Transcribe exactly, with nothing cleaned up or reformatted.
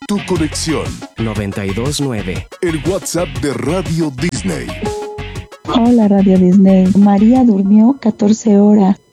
Tu conexión. noventa y dos nueve. El WhatsApp de Radio Disney. Hola Radio Disney. María durmió catorce horas.